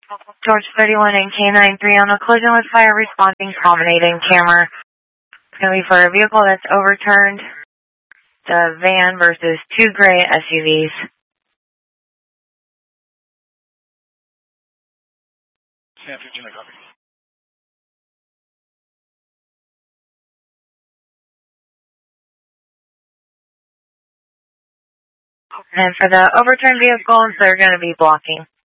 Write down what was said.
George 31 and K93 on a collision with fire responding culminating camera. It's going to be for a vehicle that's overturned, the van versus two gray SUVs. San 15, I copy. And for the overturned vehicles, they're going to be blocking.